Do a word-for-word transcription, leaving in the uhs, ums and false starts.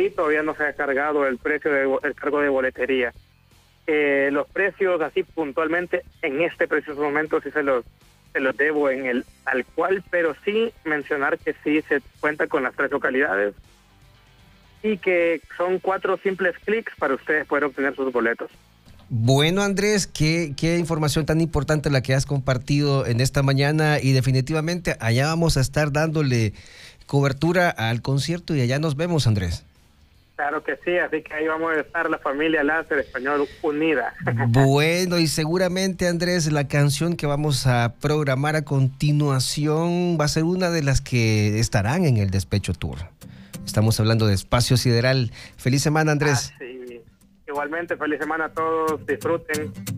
ahí todavía no se ha cargado el precio del el cargo de boletería. Eh, los precios así puntualmente en este preciso momento sí se los, se los debo en el tal cual, pero sí mencionar que sí se cuenta con las tres localidades y que son cuatro simples clics para ustedes poder obtener sus boletos. Bueno, Andrés, qué, qué información tan importante la que has compartido en esta mañana, y definitivamente allá vamos a estar dándole cobertura al concierto y allá nos vemos, Andrés. Claro que sí, así que ahí vamos a estar la familia Láser Español unida. Bueno, y seguramente, Andrés, la canción que vamos a programar a continuación va a ser una de las que estarán en el Despecho Tour. Estamos hablando de Espacio Sideral. Feliz semana, Andrés. Ah, sí. Igualmente, feliz semana a todos, disfruten.